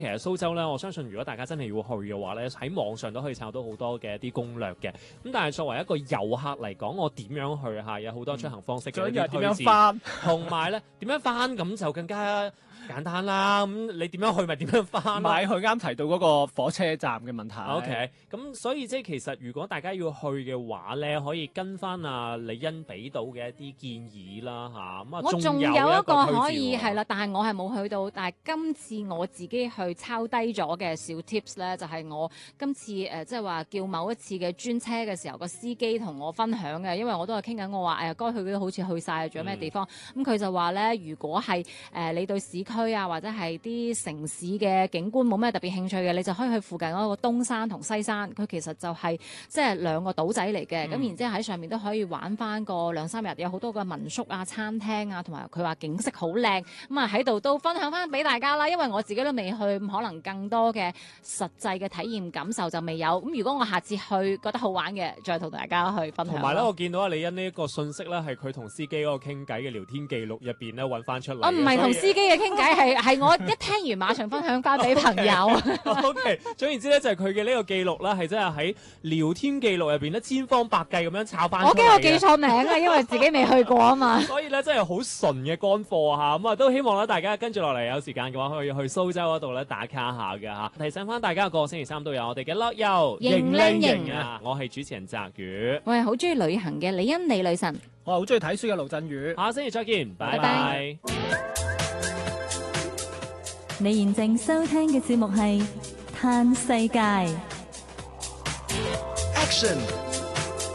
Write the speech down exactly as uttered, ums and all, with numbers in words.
其實蘇州咧，我相信如果大家真係要去嘅話咧，喺網上都可以抄到好多嘅一啲攻略嘅。咁但係作為一個遊客嚟講，我點樣去嚇？有好多出行方式嘅一啲推薦， 翻， 同埋咧點樣翻咁就更加簡單啦。咁你點樣去咪點樣翻？ 買佢啱提到嗰個火車站嘅問題。 OK，咁所以即係其實如果大家要去嘅話咧，可以跟翻阿李欣俾到嘅一啲建議啦嚇。咁啊， 我仲有有一個可以係係啦，但係我係冇去到，但係今次我自己去抄低咗嘅小 tips 咧，就係、是、我今次誒即係話叫某一次嘅專車嘅時候，個司機同我分享嘅，因為我都係傾緊我話誒該去嘅都好似去晒，仲有咩地方？咁佢、嗯、就話咧，如果係誒、呃、你對市區啊或者係啲城市嘅景觀冇咩特別興趣嘅，你就可以去附近嗰個東山同西山，佢其實就係即係兩個島仔嚟嘅。咁、嗯、然之後喺上面都可以玩翻個兩三日，有好多個民宿啊、餐廳啊，同埋佢話景色好靚。咁啊喺度都分享翻俾大家啦，因為我自己都未去，可能更多嘅實際嘅體驗感受就未有。咁如果我下次去覺得好玩嘅，再同大家去分享。 同埋咧，我見到阿李欣呢一個信息咧，係佢同司機嗰個傾偈嘅聊天記錄入邊咧揾翻出嚟。 我唔係同司機嘅傾偈，係係我一聽完馬上分享翻俾朋友。 O K， 總言之咧，就係佢嘅呢個記錄啦，係真係喺聊天記錄入邊咧，千方百計咁樣抄翻。 我驚我記錯名啊，因為自己未去過啊嘛。 所以咧，真係好純嘅乾貨嚇，咁啊都希望咧大家跟住落嚟有時間嘅話，可以去蘇州嗰度咧打卡下嘅嚇。提醒翻大家，個星期三都有我哋嘅樂遊型靚型啊！我係主持人澤宇， 我係好中意旅行嘅李欣李女神， 我係好中意睇書嘅盧振宇。 下星期再見，拜拜。 拜拜。 你現正收聽嘅節目係《嘆世界》。 Action